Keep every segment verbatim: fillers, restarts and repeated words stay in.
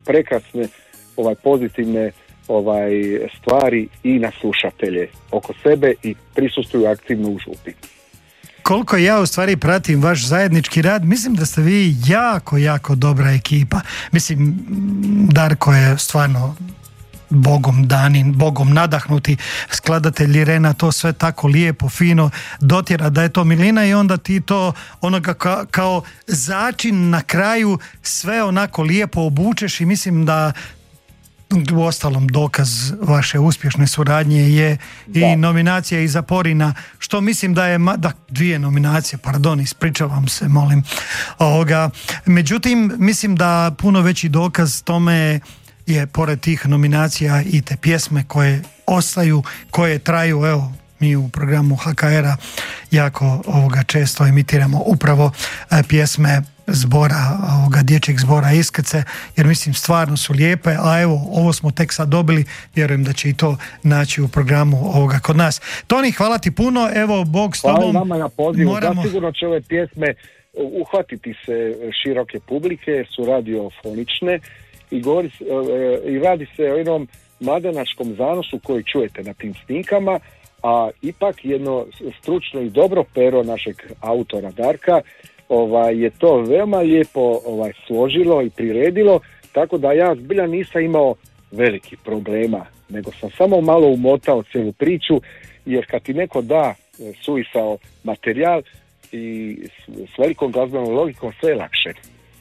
prekrasne ovaj pozitivne ovaj stvari i na slušatelje oko sebe i prisustvuju aktivno u župi. Koliko ja u stvari pratim vaš zajednički rad, mislim da ste vi jako, jako dobra ekipa. Mislim, Darko je stvarno Bogom danin, Bogom nadahnuti skladatelj, Irena to sve tako lijepo, fino dotjera da je to milina i onda ti to onoga ka, kao začin na kraju sve onako lijepo obučeš i mislim da u ostalom dokaz vaše uspješne suradnje je i da. Nominacija i za Porina, što mislim da je da, dvije nominacije, pardon, ispričavam se, molim. Ovoga. Međutim, mislim da puno veći dokaz tome je pored tih nominacija i te pjesme koje ostaju, koje traju, evo, mi u programu H K R-a jako ovoga često emitiramo upravo e, pjesme zbora, ovoga dječjeg zbora Iskrce, jer mislim stvarno su lijepe, a evo ovo smo tek sad dobili, vjerujem da će i to naći u programu ovoga kod nas. Toni, hvala ti puno, evo Bog s tobom. Hvala vama na pozivu, moramo... da sigurno će ove pjesme uhvatiti se široke publike, su radiofonične i, govori, i radi se o jednom mladenačkom zanosu koji čujete na tim snimkama, a ipak jedno stručno i dobro pero našeg autora Darka ovaj, je to veoma lijepo ovaj, složilo i priredilo, tako da ja zbilja nisam imao veliki problema, nego sam samo malo umotao cijelu priču, jer kad ti neko da suvisao materijal i s, s velikom glazbenom logikom sve je lakše.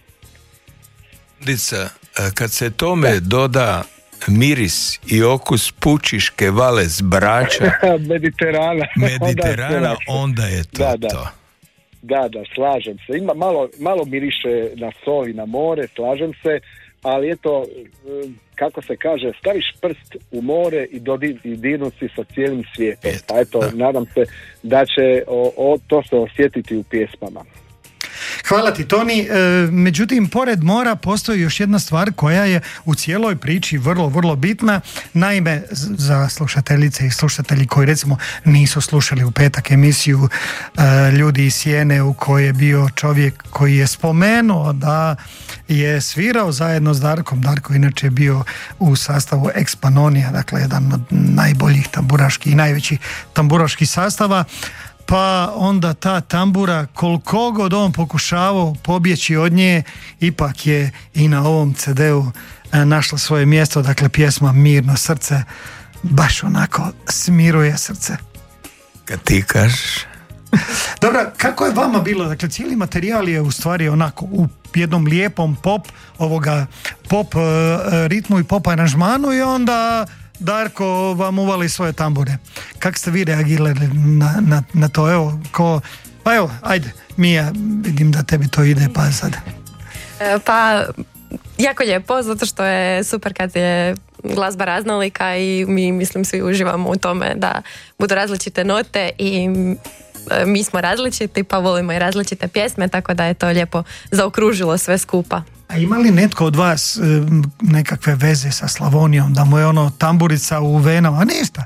Dica, kad se tome doda miris i okus pučiške vale s Brača Mediterana, Mediterana onda je to da, da. to. Da, da, slažem se. Ima malo, malo miriše na sol i na more, slažem se, ali eto, kako se kaže, staviš prst u more i, dodi, i dirnuci sa cijelim svijetom. Eto, pa eto, da. nadam se da će o, o, to se osjetiti u pjesmama. Hvala ti, Toni. E, međutim, pored mora postoji još jedna stvar koja je u cijeloj priči vrlo, vrlo bitna. Naime, za slušateljice i slušatelji koji recimo nisu slušali u petak emisiju e, Ljudi iz Sjene u kojoj je bio čovjek koji je spomenuo da je svirao zajedno s Darkom. Darko inače je bio u sastavu Ex Pannonia, dakle jedan od najboljih tamburaških i najvećih tamburaških sastava. Pa onda ta tambura, koliko god on pokušavao pobjeći od nje, ipak je i na ovom ce de u našla svoje mjesto, dakle pjesma Mirno srce baš onako smiruje srce. Kad ti kažeš. Dobro, kako je vama bilo? Dakle, cijeli materijal je u stvari onako u jednom lijepom pop, ovoga pop uh, ritmu i pop aranžmanu i onda Darko vam uvali svoje tambure. Kako ste vi reagirali na, na, na to? Evo, ko, pa evo, ajde, Mija, vidim da tebi to ide, pa sad. E, pa, jako lijepo, zato što je super kad je glazba raznolika i mi, mislim, svi uživamo u tome da budu različite note i e, mi smo različiti, pa volimo i različite pjesme, tako da je to lijepo zaokružilo sve skupa. A ima li netko od vas e, nekakve veze sa Slavonijom, da mu je ono tamburica u venama? Ništa.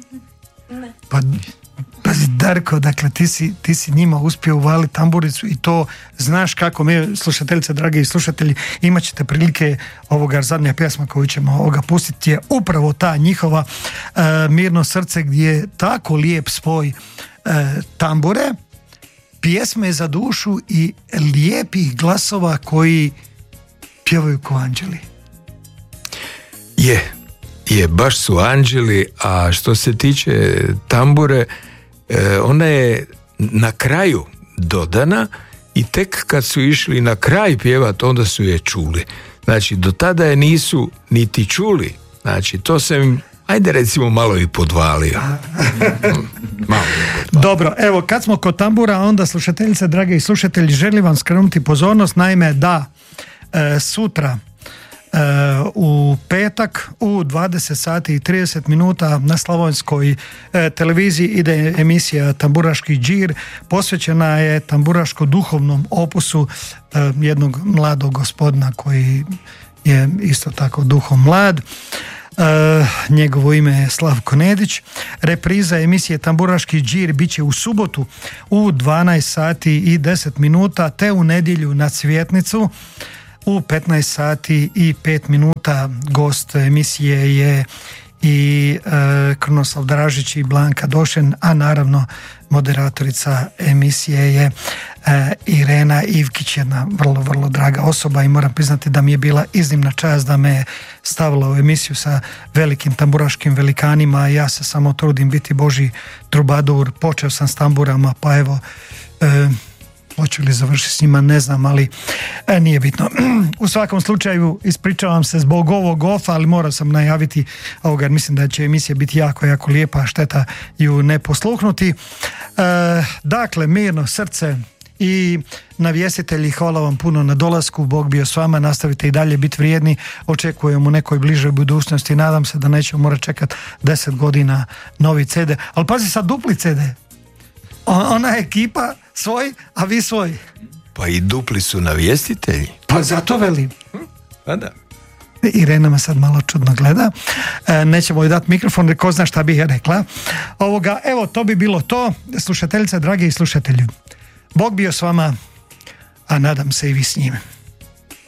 Ne. Pa, pazi Darko, dakle ti si, ti si njima uspio uvaliti tamburicu i to znaš kako. Mi, slušateljice, dragi slušatelji, imat ćete prilike ovoga zadnja pjesma koju ćemo ovoga pustiti je upravo ta njihova e, Mirno srce, gdje je tako lijep spoj e, tambure, pjesme za dušu i lijepih glasova koji pjevaju ko anđeli. Je, je, baš su anđeli, a što se tiče tambure, e, ona je na kraju dodana i tek kad su išli na kraj pjevat, onda su je čuli. Znači, do tada je nisu niti čuli. Znači, to sam, ajde recimo, malo i podvalio. Malo je podvalio. Dobro, evo, kad smo kod tambura, onda slušateljice, drage i slušatelji, želim vam skrenuti pozornost, naime da e, sutra e, u petak u dvadeset sati i trideset minuta na slavonskoj e, televiziji ide emisija Tamburaški džir, posvećena je tamburaško-duhovnom opusu e, jednog mladog gospodina koji je isto tako duhom mlad. Uh, njegovo ime je Slavko Nedić. Repriza emisije Tamburaški džir bit će u subotu u dvanaest sati i deset minuta te u nedjelju na Cvjetnicu. Uh, u petnaest sati i pet minuta. Gost emisije je i e, Krunoslav Dražić i Blanka Došen, a naravno moderatorica emisije je e, Irena Ivkić, jedna vrlo, vrlo draga osoba i moram priznati da mi je bila iznimna čast da me je stavila u emisiju sa velikim tamburaškim velikanima. Ja se samo trudim biti Božji trubadur, počeo sam s tamburama, pa evo e, hoću li završiti s njima, ne znam, ali e, nije bitno. U svakom slučaju ispričavam se zbog ovog ofa, ali morao sam najaviti ovoga, jer mislim da će emisija biti jako, jako lijepa, a šteta ju ne posluhnuti. E, dakle, mirno srce i navjestitelji, hvala vam puno na dolasku, Bog bio s vama, nastavite i dalje biti vrijedni, očekujem u nekoj bližoj budućnosti, nadam se da nećemo morati čekati deset godina novi ce de, ali pazi sad, dupli ce de, ona ekipa svoj, a vi svoj. Pa i dupli su navjestitelji. Pa zato velim. Pa da. Irena me sad malo čudno gleda. E, nećemo joj dati mikrofon, jer ko zna šta bih rekla. Ovoga, evo, to bi bilo to. Slušateljice, dragi slušatelji, Bog bio s vama, a nadam se i vi s njim.